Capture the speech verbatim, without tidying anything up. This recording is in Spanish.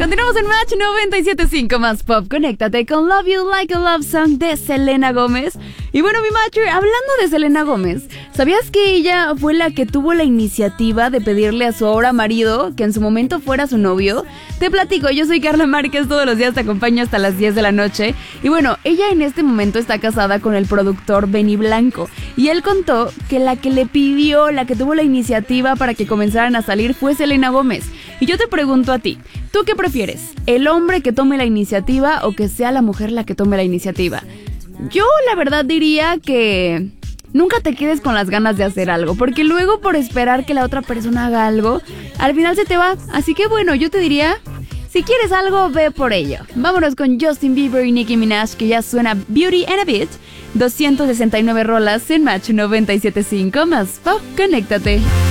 Continuamos en Match noventa y siete punto cinco más pop. Conéctate con Love You Like a Love Song de Selena Gómez. Y bueno, mi Matcher, hablando de Selena Gómez, ¿sabías que ella fue la que tuvo la iniciativa de pedirle a su ahora marido que en su momento fuera su novio? Te platico, yo soy Carla Márquez, todos los días te acompaño hasta las diez de la noche. Y bueno, ella en este momento está casada con el productor Benny Blanco. Y él contó que la que le pidió, la que tuvo la iniciativa para que comenzaran a salir fue Selena Gómez. Y yo te pregunto a ti, ¿tú qué prefieres? ¿El hombre que tome la iniciativa o que sea la mujer la que tome la iniciativa? Yo la verdad diría que nunca te quedes con las ganas de hacer algo, porque luego por esperar que la otra persona haga algo, al final se te va. Así que bueno, yo te diría, si quieres algo, ve por ello. Vámonos con Justin Bieber y Nicki Minaj, que ya suena Beauty and a Bit. doscientas sesenta y nueve rolas en Match noventa y siete punto cinco más pop. Conéctate.